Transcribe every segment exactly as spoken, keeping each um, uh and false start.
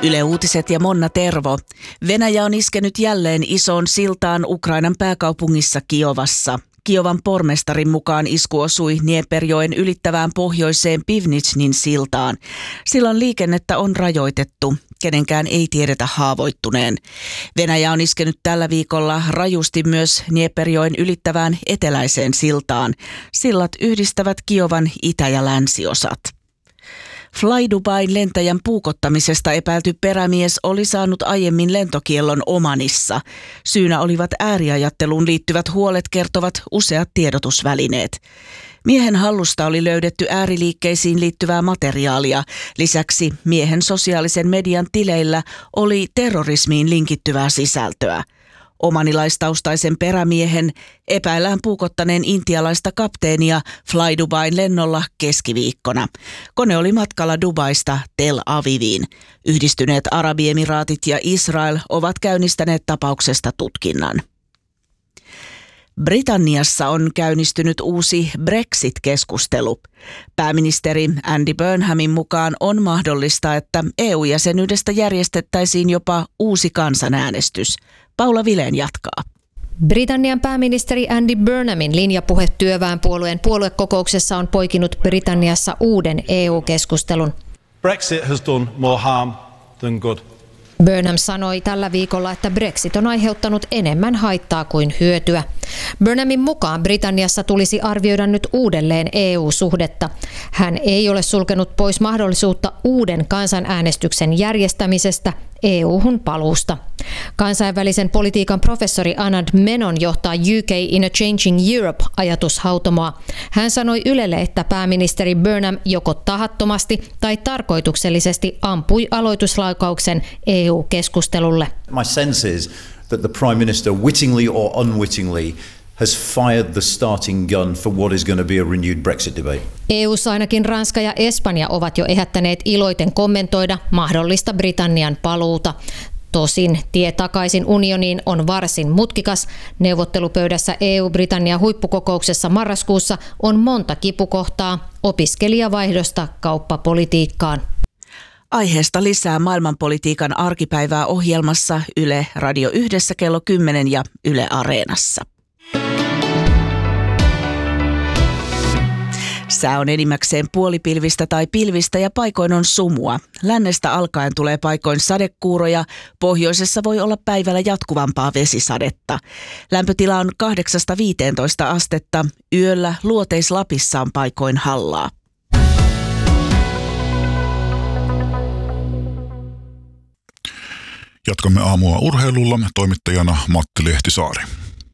Yle Uutiset ja Monna Tervo. Venäjä on iskenyt jälleen isoon siltaan Ukrainan pääkaupungissa Kiovassa. Kiovan pormestarin mukaan isku osui Dnieperjoen ylittävään pohjoiseen Pivnitsnin siltaan. Sillan liikennettä on rajoitettu. Kenenkään ei tiedetä haavoittuneen. Venäjä on iskenyt tällä viikolla rajusti myös Dnieperjoen ylittävään eteläiseen siltaan. Sillat yhdistävät Kiovan itä- ja länsiosat. Fly Dubain lentäjän puukottamisesta epäilty perämies oli saanut aiemmin lentokiellon Omanissa. Syynä olivat ääriajatteluun liittyvät huolet, kertovat useat tiedotusvälineet. Miehen hallusta oli löydetty ääriliikkeisiin liittyvää materiaalia. Lisäksi miehen sosiaalisen median tileillä oli terrorismiin linkittyvää sisältöä. Omanilaistaustaisen perämiehen epäillään puukottaneen intialaista kapteenia Fly Dubain lennolla keskiviikkona. Kone oli matkalla Dubaista Tel Aviviin. Yhdistyneet Arabiemiraatit ja Israel ovat käynnistäneet tapauksesta tutkinnan. Britanniassa on käynnistynyt uusi Brexit-keskustelu. Pääministeri Andy Burnhamin mukaan on mahdollista, että E U-jäsenyydestä järjestettäisiin jopa uusi kansanäänestys. Paula Vilén jatkaa. Britannian pääministeri Andy Burnhamin linjapuhe työväenpuolueen puoluekokouksessa on poikinut Britanniassa uuden E U-keskustelun. Brexit has done more harm than good. Burnham sanoi tällä viikolla, että Brexit on aiheuttanut enemmän haittaa kuin hyötyä. Burnhamin mukaan Britanniassa tulisi arvioida nyt uudelleen E U-suhdetta. Hän ei ole sulkenut pois mahdollisuutta uuden kansanäänestyksen järjestämisestä E U-hun paluusta. Kansainvälisen politiikan professori Anand Menon johtaa U K in a Changing Europe-ajatushautomoa. Hän sanoi Ylelle, että pääministeri Burnham joko tahattomasti tai tarkoituksellisesti ampui aloituslaukauksen E U-keskustelulle. My sense is that the Prime Minister wittingly or unwittingly has fired the starting gun for what is going to be a renewed Brexit debate. E U:ssa ainakin Ranska ja Espanja ovat jo ehättäneet iloiten kommentoida mahdollista Britannian paluuta. Tosin tie takaisin unioniin on varsin mutkikas. Neuvottelupöydässä E U-Britannia huippukokouksessa marraskuussa on monta kipukohtaa opiskelijavaihdosta kauppapolitiikkaan. Aiheesta lisää maailmanpolitiikan arkipäivää ohjelmassa Yle Radio yhdessä kello kymmenen ja Yle Areenassa. Sää on enimmäkseen puolipilvistä tai pilvistä ja paikoin on sumua. Lännestä alkaen tulee paikoin sadekuuroja. Pohjoisessa voi olla päivällä jatkuvampaa vesisadetta. Lämpötila on kahdeksasta viiteentoista astetta. Yöllä Luoteis-Lapissa on paikoin hallaa. Jatkamme aamua urheilulla, toimittajana Matti Lehtisaari.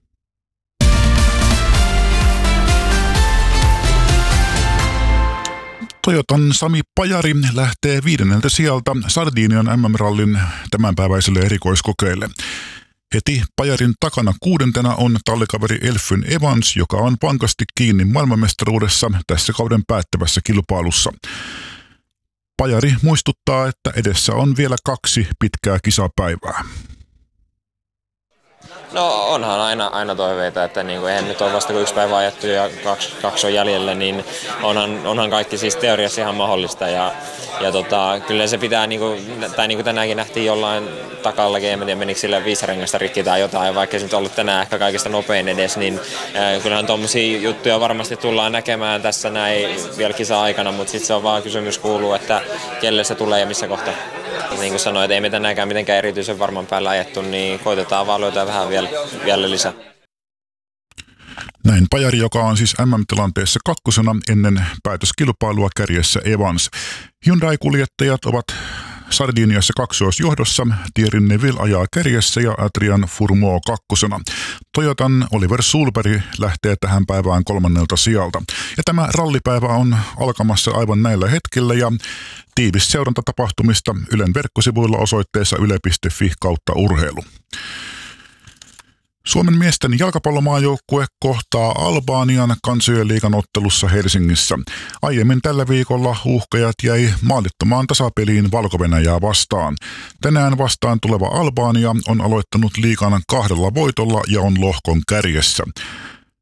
Toyotan Sami Pajari lähtee viidenneltä sieltä Sardinian M M-rallin tämänpäiväiselle erikoiskokeille. Heti Pajarin takana kuudentena on tallikaveri Elfyn Evans, joka on vankasti kiinni maailmanmestaruudessa tässä kauden päättävässä kilpailussa. Pajari muistuttaa, että edessä on vielä kaksi pitkää kisapäivää. No onhan aina, aina toiveita, että niinku, eihän nyt ole vasta kun yksi päivä ajettu ja kaksi, kaksi on jäljellä, niin onhan, onhan kaikki siis teoriassa ihan mahdollista. Ja, ja tota, kyllä se pitää, niinku, tai niinku tänäänkin nähtiin jollain takallakin, en tiedä menikö sille viisarengasta rikki tai jotain, vaikka se nyt ollut tänään ehkä kaikista nopein edes, niin äh, kyllähän tuommoisia juttuja varmasti tullaan näkemään tässä näin vielä kisa-aikana, mutta sitten se on vaan kysymys kuuluu, että kelle se tulee ja missä kohtaa. Niin kuin sanoin, että ei me tänäänkään mitenkään erityisen varman päällä ajettu, niin koitetaan vaan löytää vähän vielä, vielä lisää. Näin Pajari, joka on siis M M-tilanteessa kakkosena ennen päätöskilpailua kärjessä Evans. Hyundai-kuljettajat ovat Sardiniassa kaksoisjohdossa. Thierry Neuville ajaa kärjessä ja Adrian Fourmaux kakkosena. Toyotan Oliver Sulberg lähtee tähän päivään kolmannelta sijalta. Ja tämä rallipäivä on alkamassa aivan näillä hetkellä ja tiivis seuranta tapahtumista Ylen verkkosivuilla osoitteessa yle piste fi kautta urheilu. Suomen miesten jalkapallomaajoukkue kohtaa Albanian kansojen liigan ottelussa Helsingissä. Aiemmin tällä viikolla uhkajat jäi maalittomaan tasapeliin Valko-Venäjää vastaan. Tänään vastaan tuleva Albania on aloittanut liigan kahdella voitolla ja on lohkon kärjessä.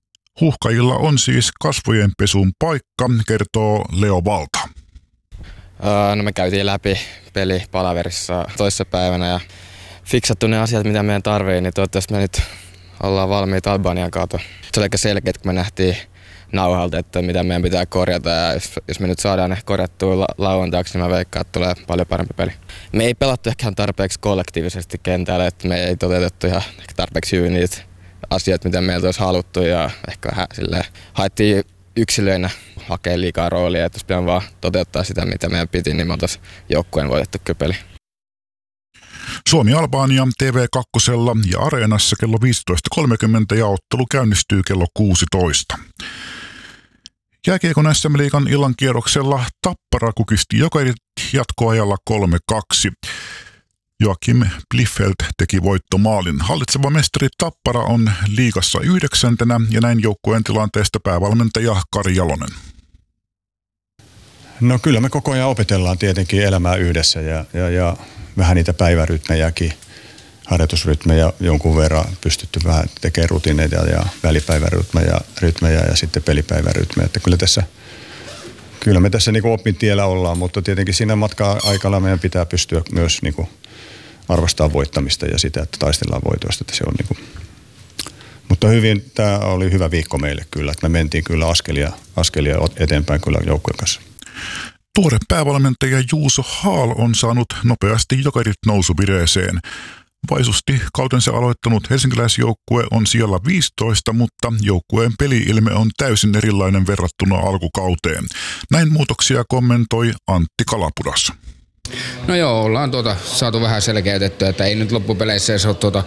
Huuhkajilla on siis kasvojen pesun paikka, kertoo Leo Valta. No me käytiin läpi peli palaverissa toissa päivänä ja fiksattu ne asiat, mitä meidän tarvii, niin toivottavasti me nyt ollaan valmiita Albanian kautta. Se oli aika selkeä, kun me nähtiin nauhalta, että mitä meidän pitää korjata ja jos, jos me nyt saadaan ne korjattua la- lauantaiksi, niin mä veikkaan, että tulee paljon parempi peli. Me ei pelattu ehkä tarpeeksi kollektiivisesti kentällä, että me ei toteutettu ihan ehkä tarpeeksi hyvin niitä asioita, mitä meiltä olisi haluttu ja ehkä vähän silleen haettiin yksilöinä hakee liikaa roolia, että jos pian vaan toteuttaa sitä, mitä meidän piti, niin me oltaisiin joukkueen voitettu kypeli. Suomi-Albania T V kaksi ja Areenassa kello viisitoista kolmekymmentä ja ottelu käynnistyy kello kuusitoista. Jääkiekon S M-liigan illan kierroksella Tappara kukisti Jokerit jatkoajalla kolme kaksi. Joakim Bliffeld teki voittomaalin. Hallitseva mestari Tappara on liigassa yhdeksäntenä ja näin joukkueen tilanteesta päävalmentaja Kari Jalonen. No kyllä me koko ajan opetellaan tietenkin elämää yhdessä ja, ja, ja vähän niitä päivärytmejäkin, harjoitusrytmejä jonkun verran pystytty vähän tekemään rutiineita ja välipäivärytmejä rytmejä ja sitten pelipäivärytmejä. Että kyllä tässä Kyllä me tässä niin opin tiellä ollaan, mutta tietenkin siinä matkaa aikana meidän pitää pystyä myös niin arvostamaan voittamista ja sitä, että taistellaan voitoista. Että se on niin kuin. Mutta hyvin, tämä oli hyvä viikko meille kyllä, että me mentiin kyllä askelia, askelia eteenpäin kyllä joukkueen kanssa. Tuore päävalmentaja Juuso Haal on saanut nopeasti Jokerit nousuvireeseen. Vaisusti kautensa aloittanut helsinkiläisjoukkue on siellä viisitoista, mutta joukkueen peli-ilme on täysin erilainen verrattuna alkukauteen. Näin muutoksia kommentoi Antti Kalapudas. No joo, ollaan tuota, saatu vähän selkeytettyä, että ei nyt loppupeleissä edes ole tuota